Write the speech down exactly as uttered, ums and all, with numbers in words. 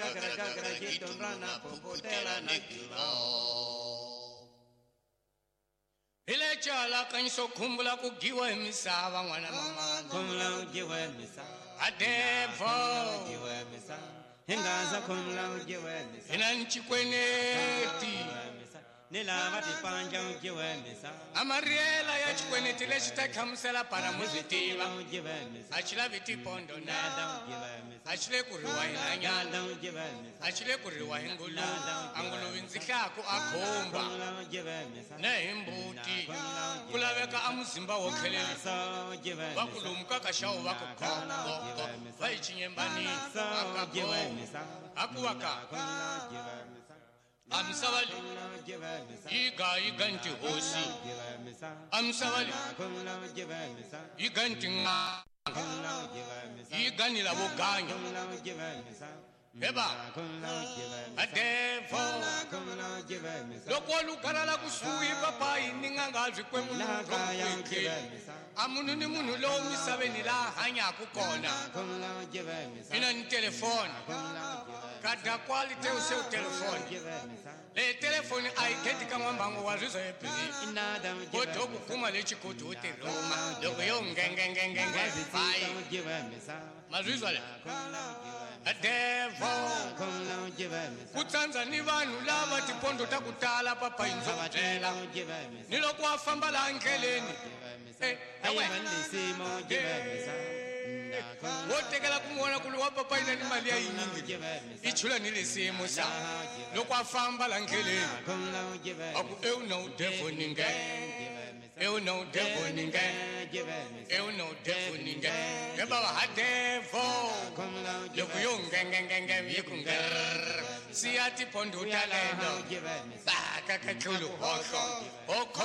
gagara gagara gitonrana popotela nakilo. Ile chala kanso kumbula kugiwa emisava mwana mama. Kumla ujiwe misa. Adevo. Ujiwe misa. Hingaza kumla ujiwe misa. Ina nchikweneti. Nilava tipanja ujiwe misa. Amariela ya chikweneti lechitakamsela para muzitiva. Ujiwe misa. Achila viti pondo na. Ujiwe misa. Achile kuriwa inanyanda. Ujiwe misa. Achile kuriwa ingulu. Angulu winzikako akhomba. Ujiwe misa. Nehimbuti. Kulaveka amuzimba wokheleli. Wakulumuka kashawo wakukoko. Vayichinyembani. Akuwaka. Amsawali. Iga iganti hosi. Amsawali. Iganti nga. Igani la boganya. Eba. Adevo. Loko lukara la kusuhi papa ininga ngazi kwemuluka kweke. Amunu ni munu lo misabeni la hanya kukona. Ina ni telefoni. Kada quality use telefoni. Le telefoni aiketi kama mbango wazizo epizi. Koto kukuma lechi koto ute Roma. Loko yo ngengengengenge. Mazizo le. Adevo. Kutanza ni vanu lava tipondo takutala papa inzotela. Nilo kwa famba la angeleni. Eh, ewe. Wotekela kumuona kuluwa papa ina ni mali ya inyingi. Ichula nile semo sa. Lo kwa famba la angeleni. Aku eu na udefo ninge. Eu na udefo ninge. Eu na udefo ninge. Eba wa hadevo. Loku yunge nge nge nge yikunge. Siati pondo talendo. Baka kakulu hoko. Hoko.